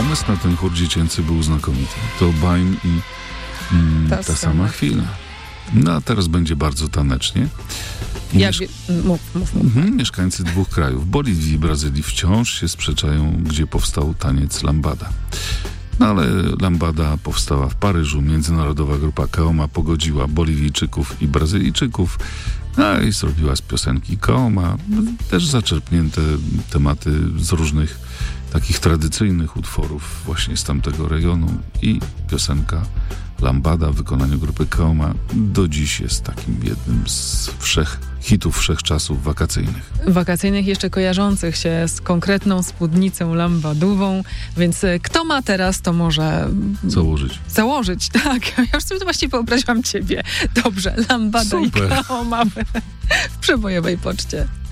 pomysł na ten chór dziecięcy był znakomity. To Baim i ta sama chwila. No a teraz będzie bardzo tanecznie. Mów. Mieszkańcy dwóch krajów, Boliwii i Brazylii, wciąż się sprzeczają, gdzie powstał taniec lambada. No ale lambada powstała w Paryżu. Międzynarodowa grupa Kaoma pogodziła Boliwijczyków i Brazylijczyków, no i zrobiła z piosenki Kaoma też zaczerpnięte tematy z różnych takich tradycyjnych utworów właśnie z tamtego rejonu i piosenka Lambada w wykonaniu grupy Kaoma do dziś jest takim jednym z hitów wszechczasów wakacyjnych. Wakacyjnych, jeszcze kojarzących się z konkretną spódnicą lambadową, więc kto ma teraz, to może założyć, tak. Ja już sobie to właśnie wyobraziłam ciebie. Dobrze, Lambada i Kaoma w przebojowej poczcie.